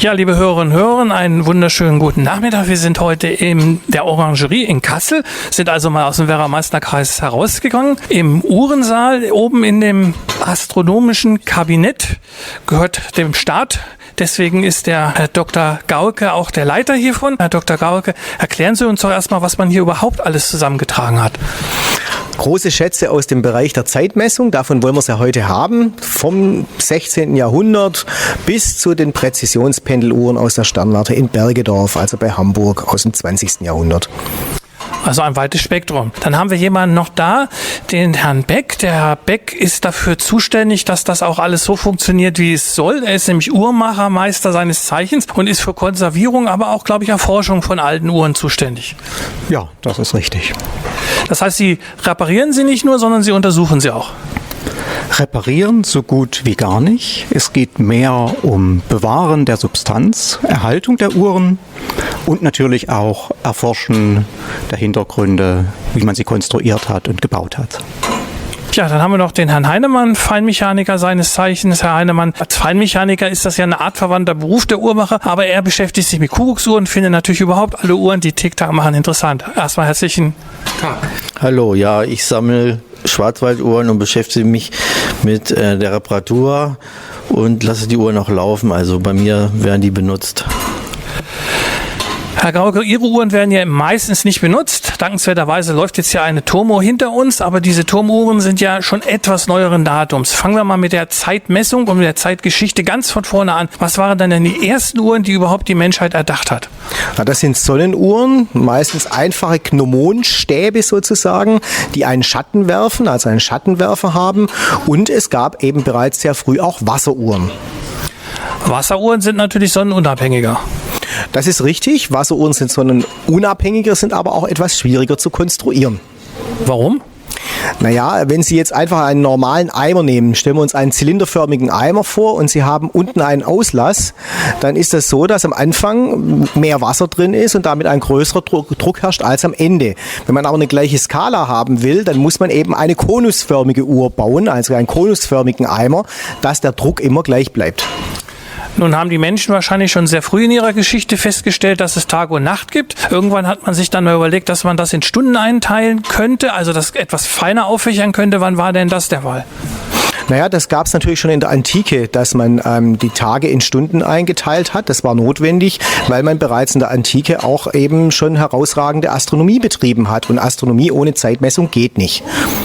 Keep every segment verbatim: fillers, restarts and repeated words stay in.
Ja, liebe Hörerinnen und Hörer, einen wunderschönen guten Nachmittag. Wir sind heute in der Orangerie in Kassel, sind also mal aus dem Werra-Meißner-Kreis herausgegangen. Im Uhrensaal, oben in dem astronomischen Kabinett, gehört dem Staat. Deswegen ist der Herr Doktor Gauke auch der Leiter hiervon. Herr Doktor Gauke, erklären Sie uns doch erstmal, was man hier überhaupt alles zusammengetragen hat. Große Schätze aus dem Bereich der Zeitmessung, davon wollen wir es ja heute haben, vom sechzehnten Jahrhundert bis zu den Präzisionspendeluhren aus der Sternwarte in Bergedorf, also bei Hamburg aus dem zwanzigsten Jahrhundert. Also ein weites Spektrum. Dann haben wir jemanden noch da, den Herrn Beck. Der Herr Beck ist dafür zuständig, dass das auch alles so funktioniert, wie es soll. Er ist nämlich Uhrmachermeister seines Zeichens und ist für Konservierung, aber auch, glaube ich, Erforschung von alten Uhren zuständig. Ja, das ist richtig. Das heißt, Sie reparieren sie nicht nur, sondern Sie untersuchen sie auch. Reparieren so gut wie gar nicht. Es geht mehr um Bewahren der Substanz, Erhaltung der Uhren und natürlich auch Erforschen der Hintergründe, wie man sie konstruiert hat und gebaut hat. Ja, dann haben wir noch den Herrn Heinemann, Feinmechaniker seines Zeichens. Herr Heinemann, als Feinmechaniker ist das ja eine Art verwandter Beruf der Uhrmacher, aber er beschäftigt sich mit Kuckucksuhren und findet natürlich überhaupt alle Uhren, die Tick-Tack machen, interessant. Erstmal herzlichen Tag. Hallo, ja, ich sammle Schwarzwalduhren und beschäftige mich mit äh, der Reparatur und lasse die Uhren auch laufen. Also bei mir werden die benutzt. Herr Gauke, Ihre Uhren werden ja meistens nicht benutzt. Dankenswerterweise läuft jetzt ja eine Turmuhr hinter uns, aber diese Turmuhren sind ja schon etwas neueren Datums. Fangen wir mal mit der Zeitmessung und mit der Zeitgeschichte ganz von vorne an. Was waren denn die ersten Uhren, die überhaupt die Menschheit erdacht hat? Ja, das sind Sonnenuhren, meistens einfache Gnommonstäbe sozusagen, die einen Schatten werfen, also einen Schattenwerfer haben. Und es gab eben bereits sehr früh auch Wasseruhren. Wasseruhren sind natürlich sonnenunabhängiger. Das ist richtig. Wasseruhren sind sonnenunabhängiger, sind aber auch etwas schwieriger zu konstruieren. Warum? Naja, wenn Sie jetzt einfach einen normalen Eimer nehmen, stellen wir uns einen zylinderförmigen Eimer vor und Sie haben unten einen Auslass, dann ist das so, dass am Anfang mehr Wasser drin ist und damit ein größerer Druck, Druck herrscht als am Ende. Wenn man aber eine gleiche Skala haben will, dann muss man eben eine konusförmige Uhr bauen, also einen konusförmigen Eimer, dass der Druck immer gleich bleibt. Nun haben die Menschen wahrscheinlich schon sehr früh in ihrer Geschichte festgestellt, dass es Tag und Nacht gibt. Irgendwann hat man sich dann mal überlegt, dass man das in Stunden einteilen könnte, also das etwas feiner auffächern könnte. Wann war denn das der Fall? Naja, das gab es natürlich schon in der Antike, dass man ähm, die Tage in Stunden eingeteilt hat. Das war notwendig, weil man bereits in der Antike auch eben schon herausragende Astronomie betrieben hat. Und Astronomie ohne Zeitmessung geht nicht.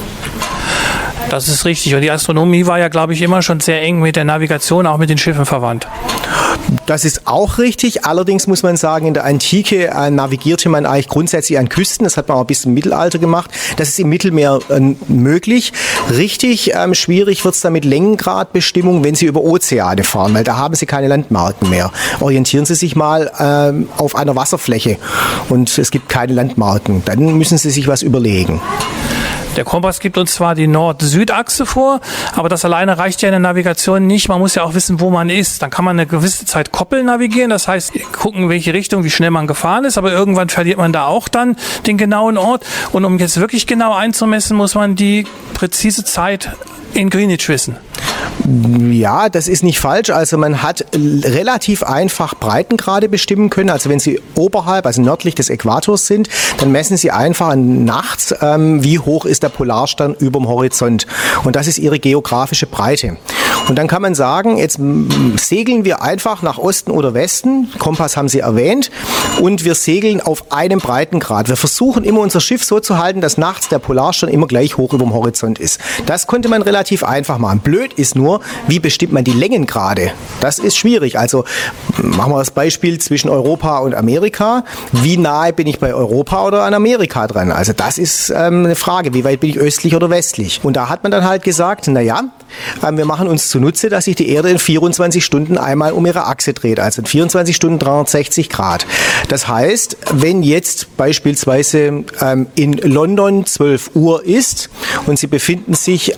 Das ist richtig. Und die Astronomie war ja, glaube ich, immer schon sehr eng mit der Navigation, auch mit den Schiffen verwandt. Das ist auch richtig. Allerdings muss man sagen, in der Antike äh, navigierte man eigentlich grundsätzlich an Küsten. Das hat man auch bis im Mittelalter gemacht. Das ist im Mittelmeer äh, möglich. Richtig ähm, schwierig wird es dann mit Längengradbestimmung, wenn Sie über Ozeane fahren, weil da haben Sie keine Landmarken mehr. Orientieren Sie sich mal ähm, auf einer Wasserfläche und es gibt keine Landmarken. Dann müssen Sie sich was überlegen. Der Kompass gibt uns zwar die Nord-Süd-Achse vor, aber das alleine reicht ja in der Navigation nicht. Man muss ja auch wissen, wo man ist. Dann kann man eine gewisse Zeit koppeln navigieren, das heißt gucken, welche Richtung, wie schnell man gefahren ist, aber irgendwann verliert man da auch dann den genauen Ort. Und um jetzt wirklich genau einzumessen, muss man die präzise Zeit in Greenwich wissen. Ja, das ist nicht falsch. Also man hat relativ einfach Breitengrade bestimmen können. Also wenn Sie oberhalb, also nördlich des Äquators sind, dann messen Sie einfach nachts, ähm, wie hoch ist der Polarstern über dem Horizont. Und das ist Ihre geografische Breite. Und dann kann man sagen, jetzt segeln wir einfach nach Osten oder Westen. Kompass haben Sie erwähnt. Und wir segeln auf einem Breitengrad. Wir versuchen immer unser Schiff so zu halten, dass nachts der Polarstern immer gleich hoch über dem Horizont ist. Das konnte man relativ einfach machen. Blöd ist nur, wie bestimmt man die Längengrade? Das ist schwierig. Also machen wir das Beispiel zwischen Europa und Amerika. Wie nahe bin ich bei Europa oder an Amerika dran? Also das ist ähm, eine Frage. Wie weit bin ich östlich oder westlich? Und da hat man dann halt gesagt, naja, ähm, wir machen uns zunutze, dass sich die Erde in vierundzwanzig Stunden einmal um ihre Achse dreht. Also in vierundzwanzig Stunden dreihundertsechzig Grad. Das heißt, wenn jetzt beispielsweise ähm, in London zwölf Uhr ist und Sie befinden sich eine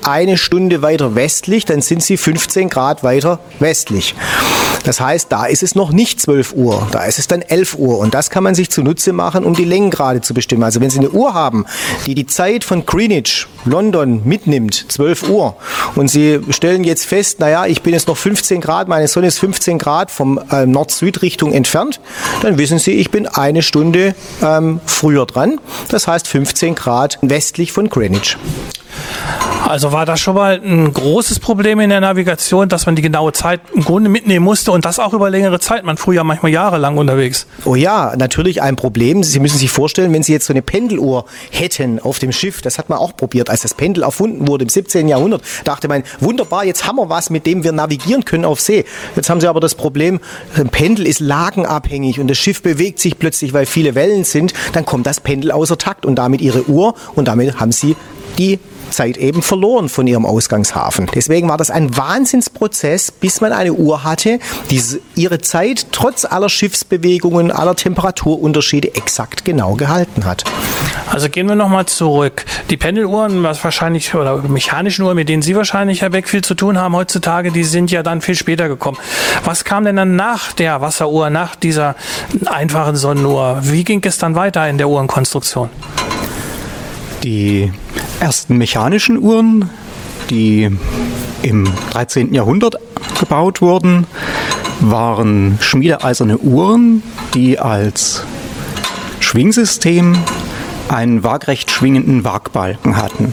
Stunde weiter westlich, dann sind Sie fünfzehn Grad weiter westlich. Das heißt, da ist es noch nicht zwölf Uhr, da ist es dann elf Uhr. Und das kann man sich zunutze machen, um die Längengrade zu bestimmen. Also wenn Sie eine Uhr haben, die die Zeit von Greenwich, London, mitnimmt, zwölf Uhr, und Sie stellen jetzt fest, naja, ich bin jetzt noch fünfzehn Grad, meine Sonne ist fünfzehn Grad vom äh, Nord-Süd-Richtung entfernt, dann wissen Sie, ich bin eine Stunde ähm, früher dran. Das heißt fünfzehn Grad westlich von Greenwich. Also war das schon mal ein großes Problem in der Navigation, dass man die genaue Zeit im Grunde mitnehmen musste und das auch über längere Zeit. Man früher manchmal jahrelang unterwegs. Oh ja, natürlich ein Problem. Sie müssen sich vorstellen, wenn Sie jetzt so eine Pendeluhr hätten auf dem Schiff, das hat man auch probiert, als das Pendel erfunden wurde im siebzehnten Jahrhundert, dachte man, wunderbar, jetzt haben wir was, mit dem wir navigieren können auf See. Jetzt haben Sie aber das Problem, ein Pendel ist lagenabhängig und das Schiff bewegt sich plötzlich, weil viele Wellen sind, dann kommt das Pendel außer Takt und damit Ihre Uhr und damit haben Sie die Zeit eben verloren von ihrem Ausgangshafen. Deswegen war das ein Wahnsinnsprozess, bis man eine Uhr hatte, die ihre Zeit trotz aller Schiffsbewegungen, aller Temperaturunterschiede exakt genau gehalten hat. Also gehen wir nochmal zurück. Die Pendeluhren, was wahrscheinlich, oder mechanischen Uhren, mit denen Sie wahrscheinlich, Herr Beck, viel zu tun haben heutzutage, die sind ja dann viel später gekommen. Was kam denn dann nach der Wasseruhr, nach dieser einfachen Sonnenuhr? Wie ging es dann weiter in der Uhrenkonstruktion? Die ersten mechanischen Uhren, die im dreizehnten Jahrhundert gebaut wurden, waren schmiedeeiserne Uhren, die als Schwingsystem einen waagrecht schwingenden Waagbalken hatten.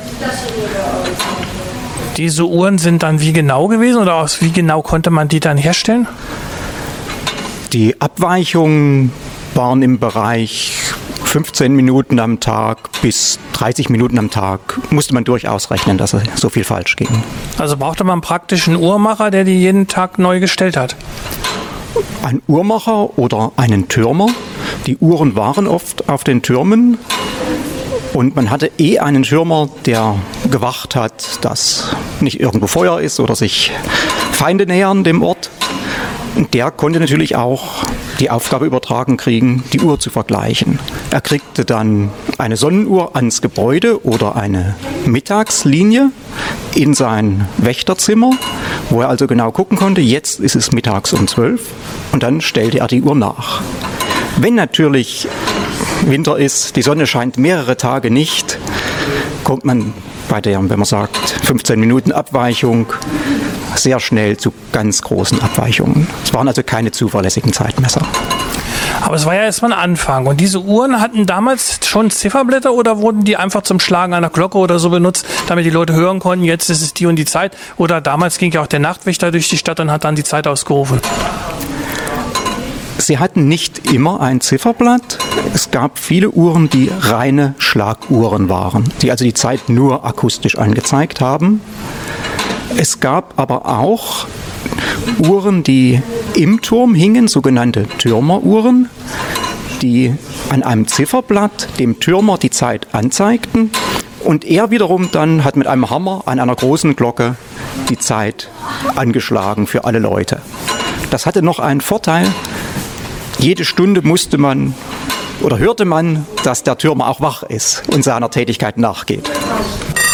Diese Uhren sind dann wie genau gewesen oder aus wie genau konnte man die dann herstellen? Die Abweichungen waren im Bereich fünfzehn Minuten am Tag bis dreißig Minuten am Tag. Musste man durchaus rechnen, dass so viel falsch ging. Also brauchte man praktisch einen Uhrmacher, der die jeden Tag neu gestellt hat? Ein Uhrmacher oder einen Türmer. Die Uhren waren oft auf den Türmen. Und man hatte eh einen Türmer, der gewacht hat, dass nicht irgendwo Feuer ist oder sich Feinde nähern dem Ort. Und der konnte natürlich auch die Aufgabe übertragen kriegen, die Uhr zu vergleichen. Er kriegte dann eine Sonnenuhr ans Gebäude oder eine Mittagslinie in sein Wächterzimmer, wo er also genau gucken konnte, jetzt ist es mittags um zwölf, und dann stellte er die Uhr nach. Wenn natürlich Winter ist, die Sonne scheint mehrere Tage nicht, kommt man bei der, wenn man sagt, fünfzehn Minuten Abweichung, sehr schnell zu ganz großen Abweichungen. Es waren also keine zuverlässigen Zeitmesser. Aber es war ja erstmal ein Anfang. Und diese Uhren hatten damals schon Zifferblätter oder wurden die einfach zum Schlagen einer Glocke oder so benutzt, damit die Leute hören konnten, jetzt ist es die und die Zeit? Oder damals ging ja auch der Nachtwächter durch die Stadt und hat dann die Zeit ausgerufen. Sie hatten nicht immer ein Zifferblatt. Es gab viele Uhren, die reine Schlaguhren waren, die also die Zeit nur akustisch angezeigt haben. Es gab aber auch Uhren, die im Turm hingen, sogenannte Türmeruhren, die an einem Zifferblatt dem Türmer die Zeit anzeigten und er wiederum dann hat mit einem Hammer an einer großen Glocke die Zeit angeschlagen für alle Leute. Das hatte noch einen Vorteil: Jede Stunde musste man oder hörte man, dass der Türmer auch wach ist und seiner Tätigkeit nachgeht.